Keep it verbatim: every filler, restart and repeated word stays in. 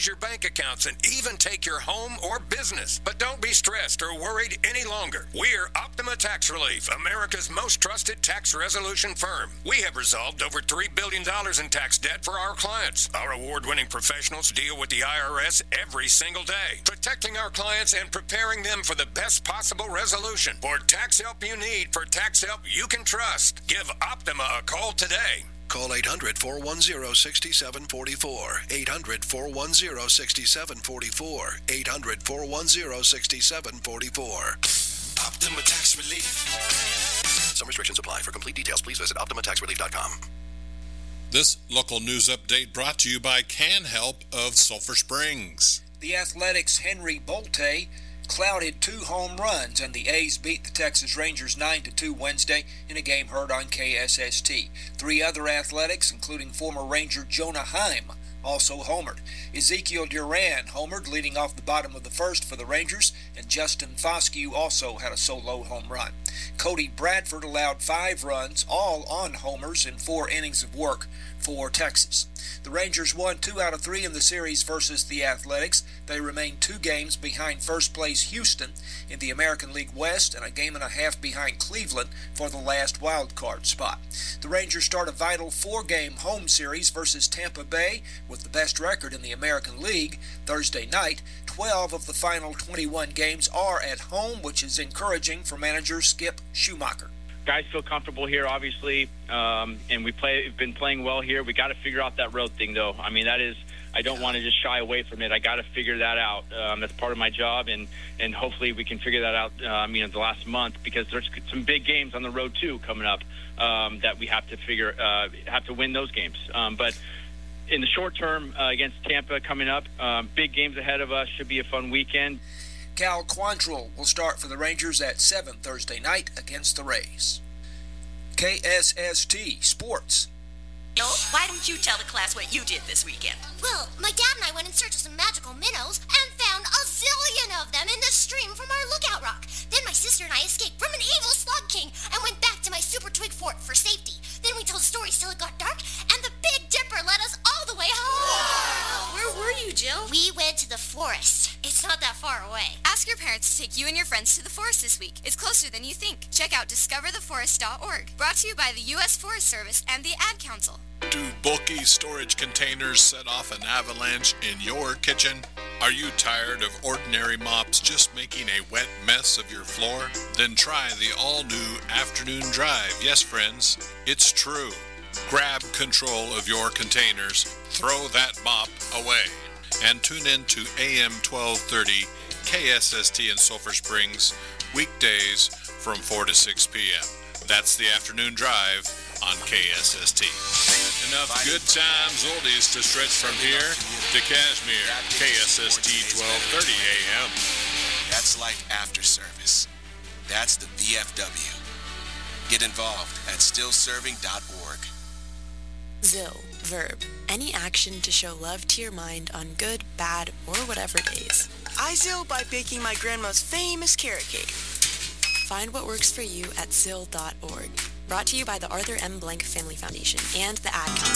freeze your bank accounts, and even take your home or business. But don't be stressed or worried any longer. We're Optima Tax Relief, America's most trusted tax resolution firm. We have resolved over three billion dollars in tax debt for our clients. Our award-winning professionals deal with the I R S every single day, protecting our clients and preparing them for the best possible resolution. For tax help you need, for tax help you can trust, give Optima a call today. Call eight hundred, four one zero, six seven four four. eight hundred, four one zero, six seven four four. eight hundred, four one zero, six seven four four. Optima Tax Relief. Some restrictions apply. For complete details, please visit optima tax relief dot com. This local news update brought to you by Can Help of Sulphur Springs. The Athletics' Henry Bolte clouded two home runs, and the A's beat the Texas Rangers nine to two Wednesday in a game heard on K S S T. Three other Athletics, including former Ranger Jonah Heim, also homered. Ezekiel Duran homered, leading off the bottom of the first for the Rangers, and Justin Foscue also had a solo home run. Cody Bradford allowed five runs, all on homers in four innings of work for Texas. The Rangers won two out of three in the series versus the Athletics. They remain two games behind first place Houston in the American League West and a game and a half behind Cleveland for the last wild card spot. The Rangers start a vital four-game home series versus Tampa Bay with the best record in the American League Thursday night. twelve of the final twenty-one games are at home, which is encouraging for manager Skip Schumacher. Guys feel comfortable here, obviously, um, and we play. We've been playing well here. We got to figure out that road thing, though. I mean, that is. I don't want to just shy away from it. I got to figure that out. Um, that's part of my job, and and hopefully we can figure that out. Uh, I mean, in the last month, because there's some big games on the road too coming up um, that we have to figure uh, have to win those games. Um, but in the short term, uh, against Tampa coming up, um, big games ahead of us. Should be a fun weekend. Cal Quantrill will start for the Rangers at seven Thursday night against the Rays. K S S T Sports. Bill, why don't you tell the class what you did this weekend? Well, my dad and I went in search of some magical minnows and found a zillion of them in the stream from our lookout rock. Then my sister and I escaped from an evil slug king and went back to my super twig fort for safety. Then we told stories till it got dark, and the Big Dipper led us all the way home. Wow. Where were you, Jill? We went to the forest. It's not that far away. Ask your parents to take you and your friends to the forest this week. It's closer than you think. Check out discover the forest dot org. Brought to you by the U S Forest Service and the Ad Council. Do bulky storage containers set off an avalanche in your kitchen? Are you tired of ordinary mops just making a wet mess of your floor? Then try the all-new Afternoon Drive. Yes, friends, it's true. Grab control of your containers, throw that mop away, and tune in to A M twelve thirty K S S T in Sulphur Springs, weekdays from four to six p.m. That's the Afternoon Drive on K S S T. Enough good times oldies to stretch from here to Kashmir. K S S T twelve thirty A M. That's life after service. That's the V F W. Get involved at still serving dot org. Zill, verb. Any action to show love to your mind on good, bad, or whatever days. I Zill by baking my grandma's famous carrot cake. Find what works for you at zill dot org. Brought to you by the Arthur M. Blank Family Foundation and the Ad Council.